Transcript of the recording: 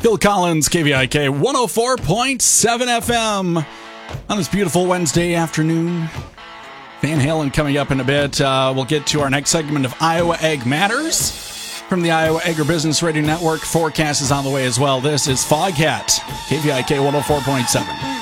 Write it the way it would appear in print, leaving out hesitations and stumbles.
Phil Collins, KVIK 104.7 FM on this beautiful Wednesday afternoon. Van Halen coming up in a bit. We'll get to our next segment of Iowa Ag Matters from the Iowa Agribusiness Radio Network. Forecast is on the way as well. This is Foghat, KVIK 104.7.